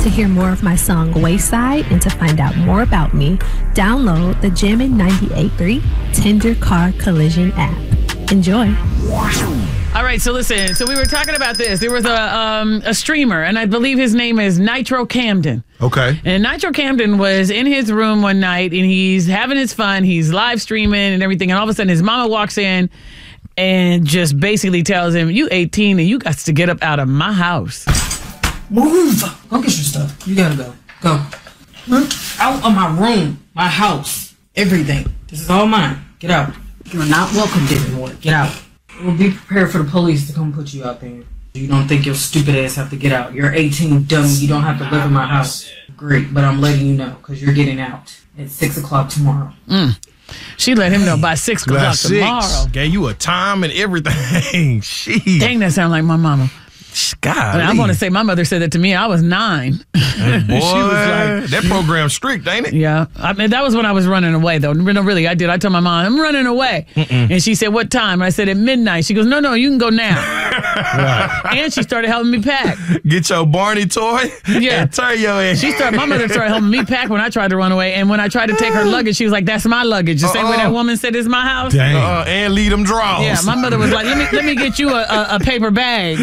To hear more of my song Wayside and to find out more about me, download the Jammin' 98.3 Tender Car Collision app. Enjoy. All right, so listen. So we were talking about this. There was a streamer, and I believe his name is Nitro Camden. Okay. And Nitro Camden was in his room one night, and he's having his fun. He's live streaming and everything, and all of a sudden his mama walks in and just basically tells him, "You 18 and you got to get up out of my house." Move! Go get your stuff. You gotta go. Go. Out of my room, my house, everything. This is all mine. Get out. You're not welcome anymore. Get out. We'll be prepared for the police to come put you out there. You don't think your stupid ass have to get out. You're 18, dummy. You don't have to live in my house. Great, but I'm letting you know because you're getting out at 6 o'clock tomorrow. She let him know by 6 o'clock tomorrow. Gave you a time and everything. Sheesh. Dang, that sound like my mama. God. I want to say my mother said that to me. I was 9. Boy, She was like, that program's strict, ain't it? yeah. I mean, that was when I was running away, though. No, really, I did. I told my mom, I'm running away. And she said, what time? I said, at midnight. She goes, no, you can go now. Right. And she started helping me pack. Get your Barney toy and turn your ass. My mother started helping me pack when I tried to run away. And when I tried to take her luggage, she was like, that's my luggage. The same way that woman said, it's my house. Dang. And leave them draws. Yeah, my mother was like, let me get you a paper bag.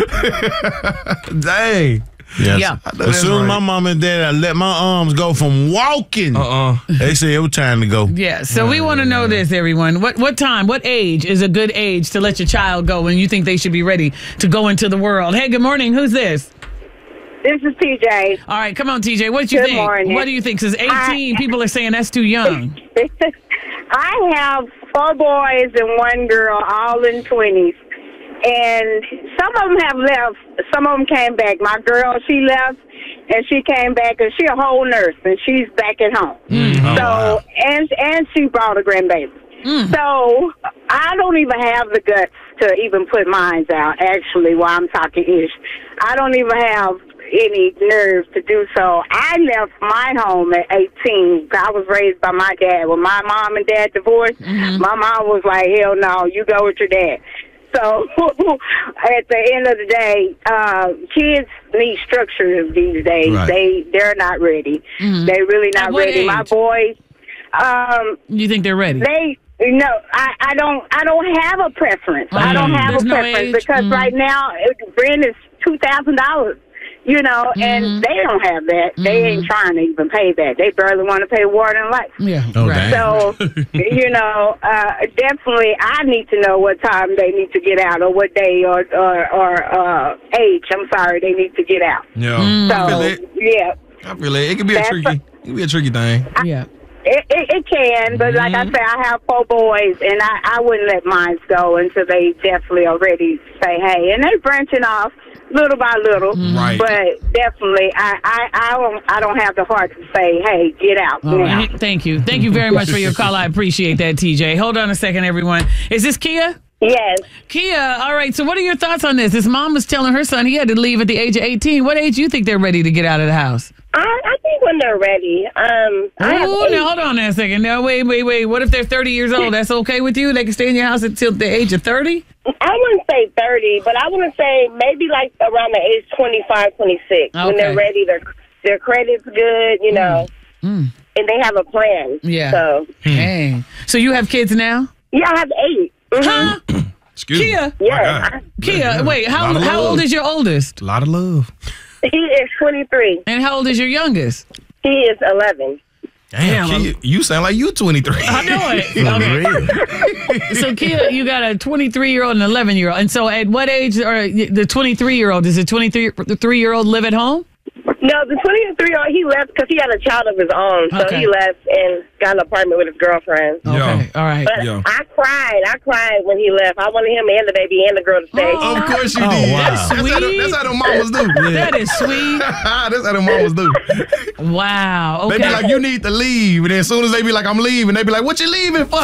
Dang. Yes. Yeah. As soon as my mom and dad let my arms go from walking, they said it was time to go. Yeah, so we want to know this, everyone. What age is a good age to let your child go when you think they should be ready to go into the world? Hey, good morning. Who's this? This is TJ. All right, come on, TJ. What do you Good think? morning. What do you think? Because 18, people are saying that's too young. I have 4 boys and 1 girl, all in 20s. And some of them have left. Some of them came back. My girl, she left, and she came back, and she's a whole nurse, and she's back at home. Wow. And she brought a grandbaby. So I don't even have the guts to even put mine out, actually, while I'm talking ish. I don't even have any nerve to do so. I left my home at 18. I was raised by my dad. When my mom and dad divorced, my mom was like, hell no, you go with your dad. So at the end of the day, kids need structure these days. Right. They're not ready. They're really not ready. age? My boys, You think they're ready? I don't have a preference. I don't have There's a no preference age? because right now rent is $2,000. And they don't have that. They ain't trying to even pay that. They barely want to pay water and light. Yeah. Oh, right. dang. So, definitely I need to know what time they need to get out or what day or age, I'm sorry, they need to get out. Yeah. So, I feel it. yeah. I feel it. It could be a tricky thing. Yeah. It can, but like I say, I have 4 boys, and I wouldn't let mine go until they definitely are ready to say, hey. And they're branching off little by little, Right. but definitely I don't have the heart to say, hey, get out All now. right. Thank you. Thank you very much for your call. I appreciate that, TJ. Hold on a second, everyone. Is this Kia? Yes. Kia, all right. So what are your thoughts on this? His mom was telling her son he had to leave at the age of 18. What age do you think they're ready to get out of the house? I think when they're ready. Oh, now hold on a second. Now, wait. What if they're 30 years old? That's okay with you? They can stay in your house until the age of 30? I wouldn't say 30, but I want to say maybe like around the age 25, 26. When they're ready, their credit's good, and they have a plan. Yeah. So. Dang. So you have kids now? Yeah, I have 8. Huh? Excuse Kia? me. Yeah. Kia, wait, how old is your oldest? A lot of love. He is 23. And how old is your youngest? He is 11. Damn, Kia, you sound like you 23. I know it. Okay. So, Kia, you got a 23-year-old and an 11-year-old. And so at what age are the 23-year-old? Does the 23-year-old live at home? No, the 23-year-old, he left because he had a child of his own. So he left and got an apartment with his girlfriend. Okay, all right. But I cried when he left. I wanted him and the baby and the girl to stay. Of course you did. Wow. That's sweet. That's how them mamas do. That is sweet. That's how them mamas do. Wow. Okay. They be like, you need to leave. And then as soon as they be like, I'm leaving, they be like, what you leaving for?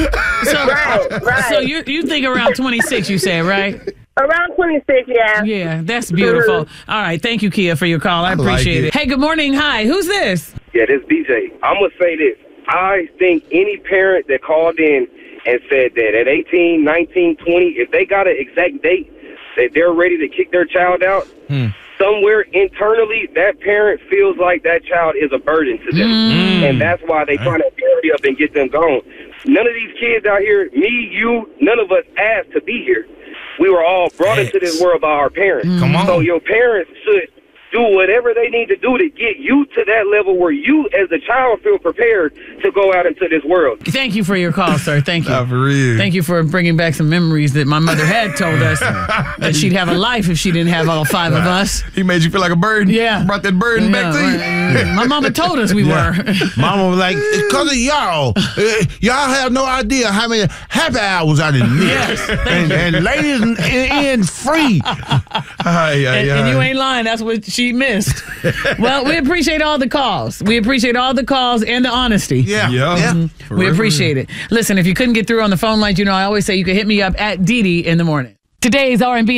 Right. So you think around 26, you said, right? Around 26, yeah. Yeah, that's beautiful. All right. Thank you, Kia, for your call. I appreciate it. Hey, good morning. Hi. Who's this? Yeah, this DJ. I'm going to say this. I think any parent that called in and said that at 18, 19, 20, if they got an exact date that they're ready to kick their child out, somewhere internally, that parent feels like that child is a burden to them. And that's why they trying to hurry up and get them gone. None of these kids out here, me, you, none of us asked to be here. We were all brought into this world by our parents. Come on. So your parents should do whatever they need to do to get you to that level where you, as a child, feel prepared to go out into this world. Thank you for your call, sir. Thank you. Not for real. Thank you for bringing back some memories that my mother had told us that she'd have a life if she didn't have all 5 of us. He made you feel like a burden. Yeah. Brought that burden back to you. My mama told us we were. Mama was like, it's because of y'all. Y'all have no idea how many happy hours I didn't miss. Yes, and ladies in free. And you ain't lying. That's what she missed. Well, we appreciate all the calls. We appreciate all the calls and the honesty. Yeah. We appreciate it. Listen, if you couldn't get through on the phone lines, I always say you can hit me up at Dee Dee in the morning. Today's R&B